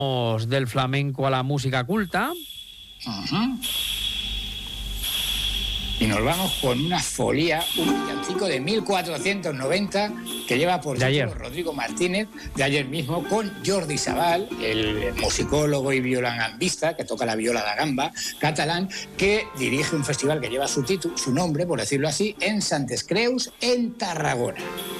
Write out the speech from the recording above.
Del flamenco a la música culta. Uh-huh. Y nos vamos con una folía, un villancico de 1490 que lleva por título Rodrigo Martínez, de ayer mismo, con Jordi Sabal, el musicólogo y violangambista que toca la viola da gamba catalán, que dirige un festival que lleva su nombre, por decirlo así, en Santes Creus, en Tarragona.